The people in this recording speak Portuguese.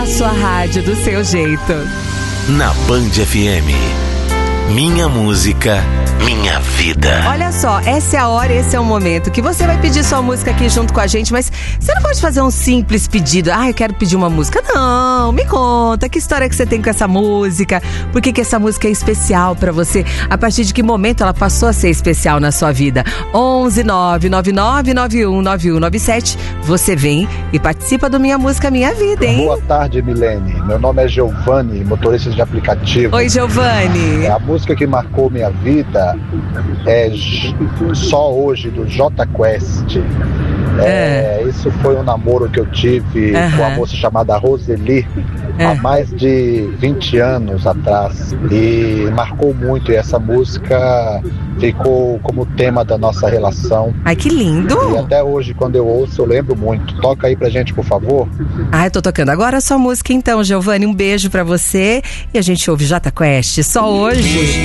A sua rádio do seu jeito. Na Band FM. Minha música, minha vida. Olha só, essa é a hora, esse é o momento que você vai pedir sua música aqui junto com a gente, mas você não pode fazer um simples pedido. Eu quero pedir uma música. Não, me conta, que história que você tem com essa música? Por que essa música é especial pra você? A partir de que momento ela passou a ser especial na sua vida? 11 999 91 9197. Você vem e participa do Minha Música, Minha Vida, hein? Boa tarde, Milene. Meu nome é Giovanni, motorista de aplicativo. Oi, Giovanni. A música que marcou minha vida é Só Hoje, do Jota Quest. Isso foi um namoro que eu tive com uma moça chamada Roseli há mais de 20 anos atrás, e marcou muito, e essa música ficou como tema da nossa relação. Ai, que lindo! E até hoje, quando eu ouço, eu lembro muito. Toca aí pra gente, por favor. Eu tô tocando agora a sua música então, Giovanni. Um beijo pra você, e a gente ouve Jota Quest, Só Hoje.